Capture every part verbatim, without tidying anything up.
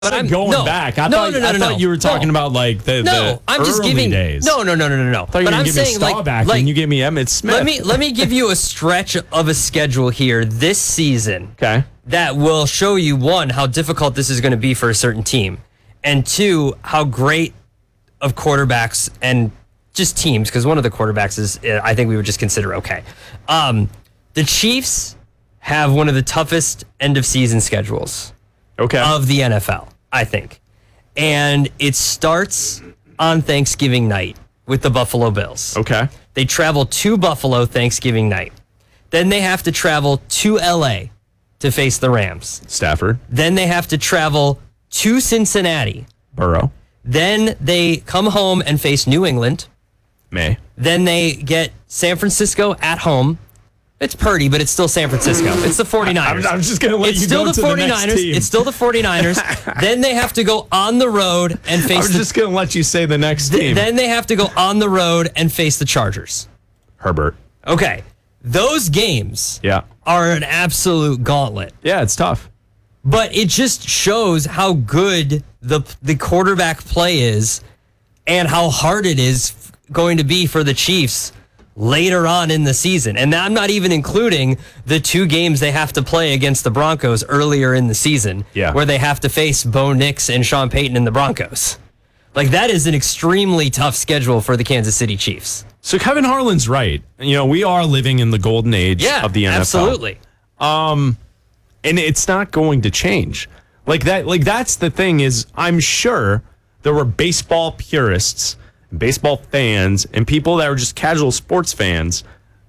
But I'm going no, back. I no, thought, no, no, I no, thought no. you were talking no. about like the, no, the I'm just early giving, days. No, no, no, no, no, no. I thought you but were I'm give me saying Staubach like, back like and you gave me Emmitt Smith. Let me let me give you a stretch of a schedule here this season. Okay. That will show you one, how difficult this is going to be for a certain team, and two, how great of quarterbacks and just teams, because one of the quarterbacks is I think we would just consider okay. Um, the Chiefs have one of the toughest end of season schedules. Okay. Of the N F L, I think. And it starts on Thanksgiving night with the Buffalo Bills. Okay. They travel to Buffalo Thanksgiving night. Then they have to travel to L A to face the Rams. Stafford. Then they have to travel to Cincinnati. Burrow. Then they come home and face New England. May. Then they get San Francisco at home. It's Purdy, but it's still San Francisco. It's the 49ers. I'm, I'm just going to let it's you still go the to 49ers. the next team. It's still the 49ers. Then they have to go on the road and face I'm the... just going to let you say the next th- team. Then they have to go on the road and face the Chargers. Herbert. Okay. Those games Yeah. are an absolute gauntlet. Yeah, it's tough. But it just shows how good the the quarterback play is and how hard it is f- going to be for the Chiefs later on in the season. And I'm not even including the two games they have to play against the Broncos earlier in the season, yeah. where they have to face Bo Nix and Sean Payton and the Broncos. Like, that is an extremely tough schedule for the Kansas City Chiefs. So Kevin Harlan's right. You know, we are living in the golden age yeah, of the N F L. Absolutely. Um, and it's not going to change. Like that. Like that's the thing is, I'm sure there were baseball purists, baseball fans, and people that were just casual sports fans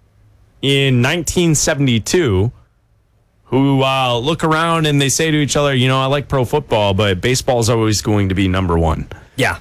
in nineteen seventy-two who uh, look around and they say to each other, you know, I like pro football, but baseball is always going to be number one. Yeah.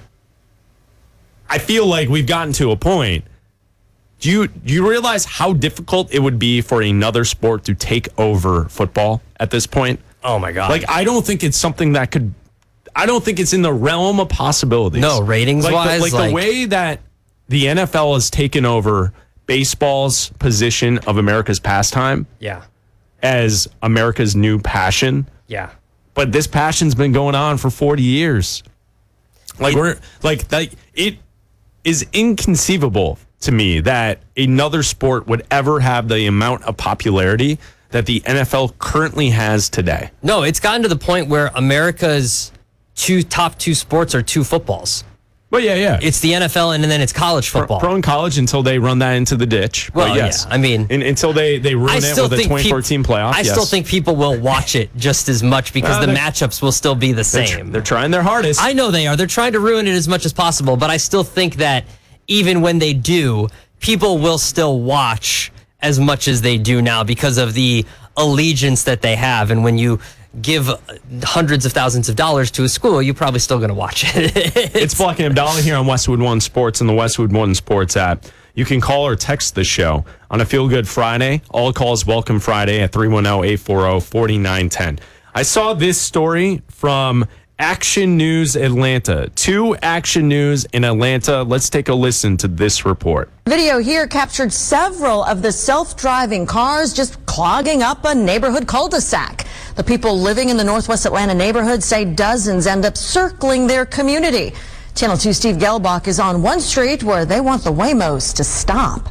I feel like we've gotten to a point. Do you do you realize how difficult it would be for another sport to take over football at this point? Oh, my God. Like, I don't think it's something that could... I don't think it's in the realm of possibilities. No, ratings-wise? Like, the, like, like the way that the N F L has taken over baseball's position of America's pastime Yeah. as America's new passion. Yeah. But this passion's been going on for forty years. Like, It- we're... Like, that, it is inconceivable to me that another sport would ever have the amount of popularity that the N F L currently has today. No, it's gotten to the point where America's two top two sports are two footballs. Well, yeah, yeah. It's the N F L and then it's college football. Pro, pro and college until they run that into the ditch. Well, but yes. yeah, I mean... In, until they, they ruin I it still with a think twenty-four peop- team playoff. I yes. still think people will watch it just as much because Uh, the they're- matchups will still be the they're, tr- same. they're trying their hardest. I know they are. They're trying to ruin it as much as possible, but I still think that even when they do, people will still watch as much as they do now because of the allegiance that they have. And when you give hundreds of thousands of dollars to a school, you're probably still going to watch it. It's Black and Abdallah here on Westwood One Sports and the Westwood One Sports app. You can call or text the show on a Feel Good Friday. All calls welcome Friday at three one zero, eight four zero, four nine one zero. I saw this story from Action News Atlanta. Two Action News in Atlanta. Let's take a listen to this report. Video here captured several of the self-driving cars just clogging up a neighborhood cul-de-sac. The people living in the Northwest Atlanta neighborhood say dozens end up circling their community. Channel two Steve Gelbach is on one street where they want the Waymos to stop.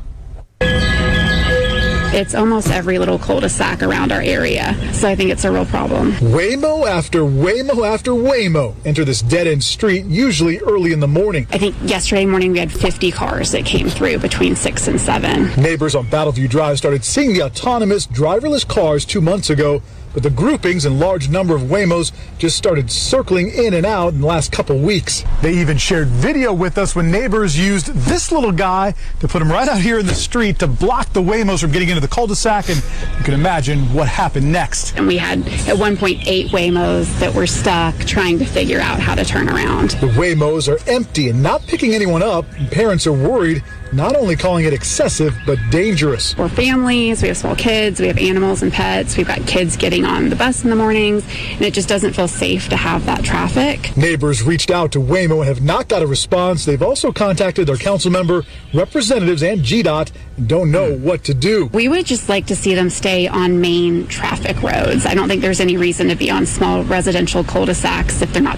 It's almost every little cul-de-sac around our area, so I think it's a real problem. Waymo after Waymo after Waymo enter this dead-end street, usually early in the morning. I think yesterday morning we had fifty cars that came through between six and seven. Neighbors on Battleview Drive started seeing the autonomous, driverless cars two months ago, but the groupings and large number of Waymos just started circling in and out in the last couple weeks. They even shared video with us when neighbors used this little guy to put him right out here in the street to block the Waymos from getting into the cul-de-sac, and you can imagine what happened next. And we had at one point eight Waymos that were stuck trying to figure out how to turn around. The Waymos are empty and not picking anyone up, and parents are worried not only calling it excessive, but dangerous. We're families, we have small kids, we have animals and pets, we've got kids getting on the bus in the mornings, and it just doesn't feel safe to have that traffic. Neighbors reached out to Waymo and have not got a response. They've also contacted their council member, representatives, and G DOT and don't know what to do. We would just like to see them stay on main traffic roads. I don't think there's any reason to be on small residential cul-de-sacs if they're not